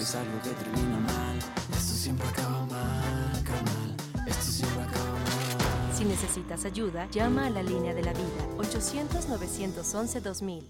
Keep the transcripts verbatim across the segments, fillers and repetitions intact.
es algo que termina mal. Esto siempre acaba mal, carnal. Esto siempre acaba mal. Si necesitas ayuda, llama a la línea de la vida, ochocientos, novecientos once, dos mil.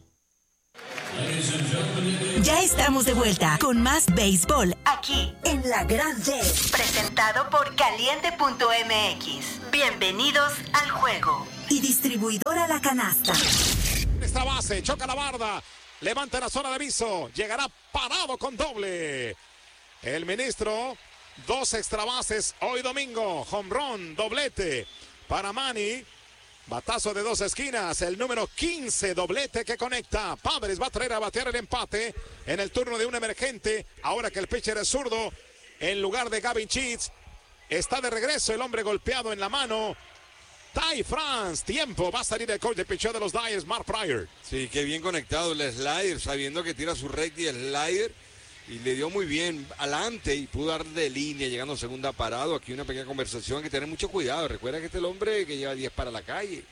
Ya estamos de vuelta con más béisbol aquí en La Gran D. Presentado por Caliente punto M X. Bienvenidos al juego. Y distribuidora La Canasta. Extra base, choca la barda, levanta la zona de aviso, llegará parado con doble. El ministro, dos extra bases hoy domingo, home run, doblete para Manny. Batazo de dos esquinas, el número quince, doblete que conecta. Padres va a traer a batear el empate en el turno de un emergente. Ahora que el pitcher es zurdo, en lugar de Gavin Sheets, está de regreso el hombre golpeado en la mano. Ty France, tiempo, va a salir el coach de pitcher de los Dyers, Mark Pryor. Sí, qué bien conectado el slider, sabiendo que tira su recta y el slider. Y le dio muy bien adelante y pudo dar de línea llegando a segunda parado. Aquí una pequeña conversación, hay que tener mucho cuidado. Recuerda que este es el hombre que lleva diez para la calle.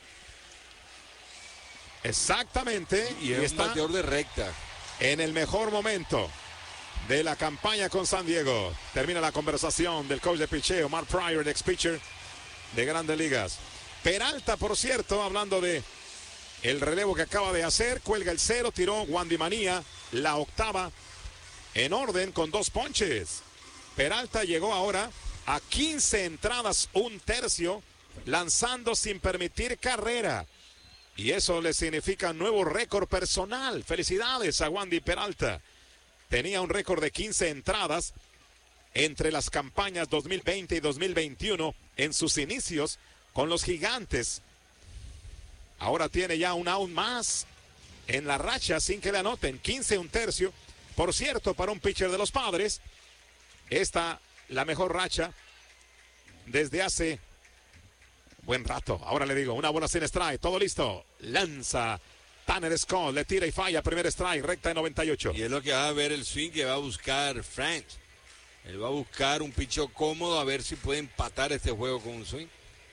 Exactamente. Y, y es un bateador de recta. En el mejor momento de la campaña con San Diego. Termina la conversación del coach de picheo, Mark Pryor, el ex pitcher de Grandes Ligas. Peralta, por cierto, hablando de el relevo que acaba de hacer, cuelga el cero, tiró Wandy Manía, la octava. En orden con dos ponches. Peralta llegó ahora a quince entradas, un tercio, lanzando sin permitir carrera. Y eso le significa nuevo récord personal. Felicidades a Wandy Peralta. Tenía un récord de quince entradas entre las campañas dos mil veinte y dos mil veintiuno en sus inicios con los Gigantes. Ahora tiene ya un out más en la racha sin que le anoten. quince, un tercio. Por cierto, para un pitcher de los Padres, esta la mejor racha desde hace buen rato. Ahora le digo, una bola sin strike, todo listo. Lanza Tanner Scott, le tira y falla, primer strike, recta de noventa y ocho. Y es lo que va a ver el swing que va a buscar Frank. Él va a buscar un picheo cómodo a ver si puede empatar este juego con un swing.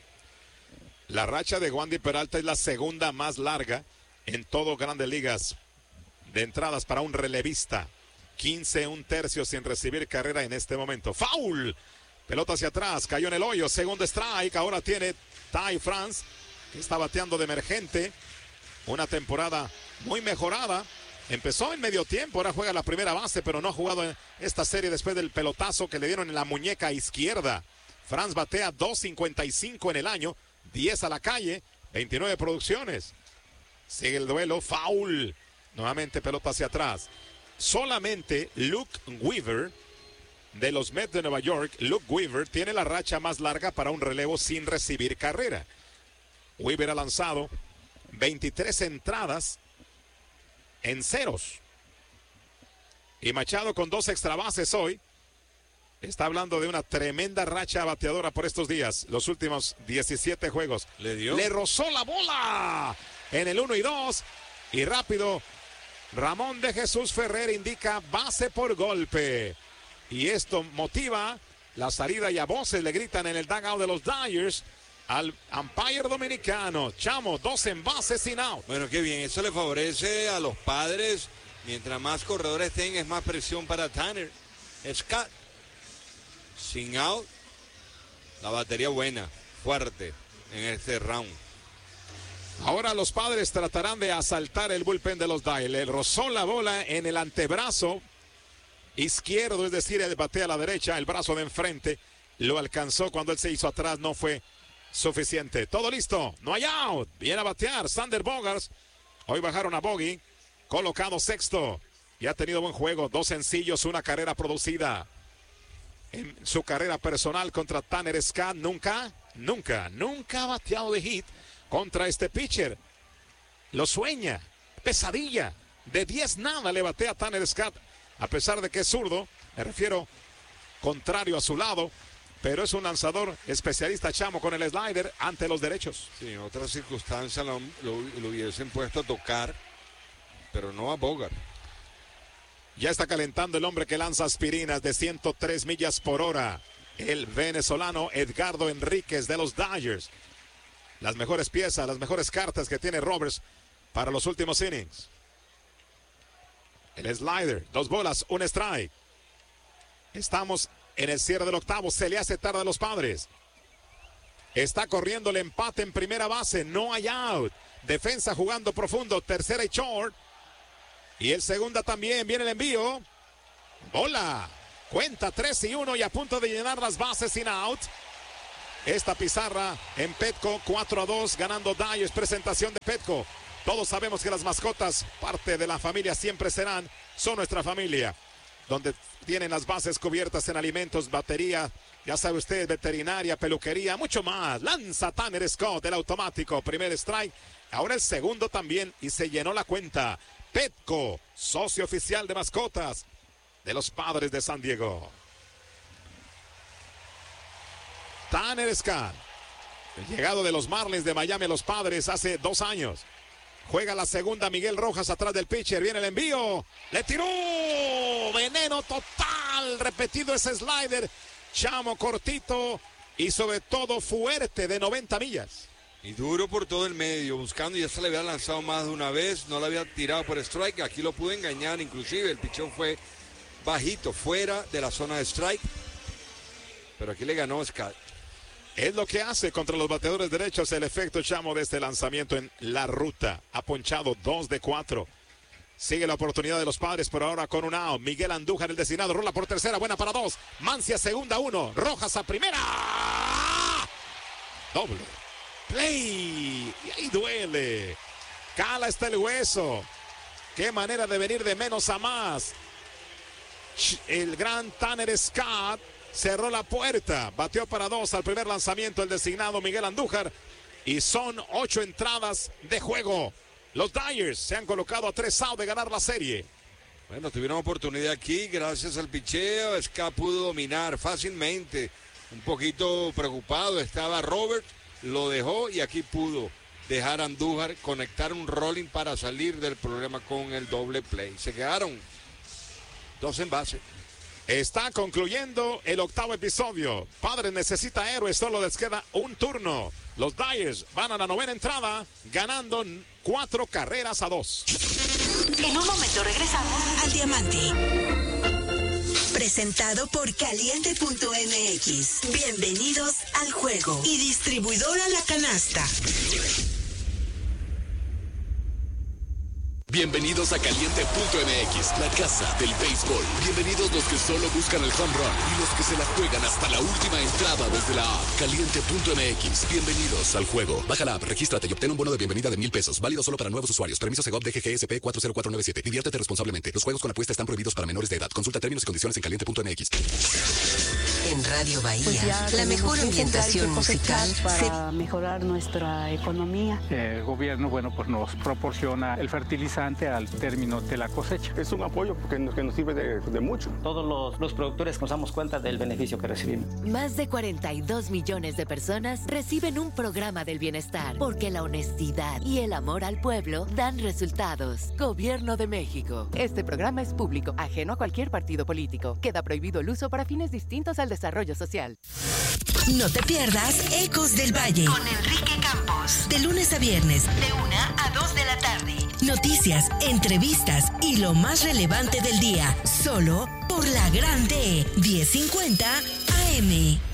La racha de Wandy Peralta es la segunda más larga en todo Grandes Ligas de entradas para un relevista. quince, un tercio sin recibir carrera en este momento. ¡Foul! Pelota hacia atrás, cayó en el hoyo, segundo strike. Ahora tiene Ty France, que está bateando de emergente. Una temporada muy mejorada. Empezó en medio tiempo, ahora juega la primera base, pero no ha jugado en esta serie después del pelotazo que le dieron en la muñeca izquierda. France batea dos cincuenta y cinco en el año, diez a la calle, veintinueve producciones. Sigue el duelo, foul. Nuevamente pelota hacia atrás. Solamente Luke Weaver de los Mets de Nueva York, Luke Weaver tiene la racha más larga para un relevo sin recibir carrera. Weaver ha lanzado veintitrés entradas en ceros. Y Machado con dos extra bases hoy. Está hablando de una tremenda racha bateadora por estos días. Los últimos diecisiete juegos. Le dio. Le rozó la bola en el uno y dos. Y rápido, Ramón de Jesús Ferrer indica base por golpe. Y esto motiva la salida y a voces le gritan en el dugout de los Dyers al umpire dominicano. Chamo, dos en base sin out. Bueno, qué bien, eso le favorece a los Padres. Mientras más corredores tengan, es más presión para Tanner Scott. Sin out, la batería buena, fuerte en este round. Ahora los Padres tratarán de asaltar el bullpen de los Dyers. Le rozó la bola en el antebrazo izquierdo, es decir, el batea a la derecha, el brazo de enfrente lo alcanzó cuando él se hizo atrás, no fue suficiente. Todo listo, no hay out, viene a batear Sander Bogaerts. Hoy bajaron a Bogey, colocado sexto y ha tenido buen juego, dos sencillos, una carrera producida. En su carrera personal contra Tanner Scott, nunca, nunca, nunca ha bateado de hit contra este pitcher. Lo sueña, pesadilla, de diez nada le batea Tanner Scott. A pesar de que es zurdo, me refiero contrario a su lado, pero es un lanzador especialista, Chamo, con el slider ante los derechos. Sí, en otras circunstancias lo, lo, lo hubiesen puesto a tocar, pero no a Bogart. Ya está calentando el hombre que lanza aspirinas de ciento tres millas por hora, el venezolano Edgardo Enríquez de los Dodgers. Las mejores piezas, las mejores cartas que tiene Roberts para los últimos innings. El slider, dos bolas, un strike. Estamos en el cierre del octavo. Se le hace tarde a los Padres. Está corriendo el empate en primera base. No hay out. Defensa jugando profundo. Tercera y short. Y el segunda también. Viene el envío. Bola. Cuenta tres y uno y a punto de llenar las bases sin out. Esta pizarra en Petco. cuatro a dos ganando Dyers. Presentación de Petco. Todos sabemos que las mascotas, parte de la familia, siempre serán, son nuestra familia. Donde tienen las bases cubiertas en alimentos, batería, ya sabe usted, veterinaria, peluquería, mucho más. Lanza Tanner Scott, el automático, primer strike. Ahora el segundo también y se llenó la cuenta. Petco, socio oficial de mascotas de los Padres de San Diego. Tanner Scott, el llegado de los Marlins de Miami a los Padres hace dos años. Juega la segunda Miguel Rojas atrás del pitcher. Viene el envío. Le tiró. Veneno total. Repetido ese slider. Chamo cortito. Y sobre todo fuerte de noventa millas. Y duro por todo el medio. Buscando. Ya se le había lanzado más de una vez. No le había tirado por strike. Aquí lo pudo engañar. Inclusive el pichón fue bajito. Fuera de la zona de strike. Pero aquí le ganó Scott. Es lo que hace contra los bateadores derechos el efecto Chamo de este lanzamiento en la ruta. Ha ponchado dos de cuatro. Sigue la oportunidad de los Padres por ahora con un out. Miguel Andújar, el designado, rola por tercera, buena para dos. Mancia segunda, uno. Rojas a primera. Doble. Play. Y ahí duele. Cala está el hueso. Qué manera de venir de menos a más. El gran Tanner Scott cerró la puerta, bateó para dos al primer lanzamiento el designado Miguel Andújar y son ocho entradas de juego. Los Dyers se han colocado a tres outs de ganar la serie. Bueno, tuvieron oportunidad aquí gracias al picheo. Scott pudo dominar fácilmente. Un poquito preocupado estaba Robert, lo dejó y aquí pudo dejar a Andújar conectar un rolling para salir del problema con el doble play. Se quedaron dos en base. Está concluyendo el octavo episodio. Padres necesita héroes, solo les queda un turno. Los Dyers van a la novena entrada, ganando cuatro carreras a dos. En un momento regresamos al Diamante. Presentado por Caliente punto M X. Bienvenidos al juego. Y distribuidora La Canasta. Bienvenidos a Caliente punto M X, la casa del béisbol. Bienvenidos los que solo buscan el home run y los que se la juegan hasta la última entrada desde la app. Caliente punto M X, bienvenidos al juego. Baja la app, regístrate y obtén un bono de bienvenida de mil pesos. Válido solo para nuevos usuarios. Permiso Segov D G G S P cuatro cero cuatro nueve siete. Diviértete responsablemente. Los juegos con apuesta están prohibidos para menores de edad. Consulta términos y condiciones en Caliente punto M X. En Radio Bahía, pues la mejor ambientación musical para se... mejorar nuestra economía. El gobierno, bueno, pues nos proporciona el fertilizante al término de la cosecha. Es un apoyo que nos, que nos sirve de, de mucho. Todos los, los productores nos damos cuenta del beneficio que recibimos. Más de cuarenta y dos millones de personas reciben un programa del bienestar porque la honestidad y el amor al pueblo dan resultados. Gobierno de México. Este programa es público, ajeno a cualquier partido político. Queda prohibido el uso para fines distintos al desarrollo social. No te pierdas Ecos del Valle con Enrique Campos. De lunes a viernes, de una a dos de la tarde. Noticias, entrevistas y lo más relevante del día. Solo por la Grande diez cincuenta A M.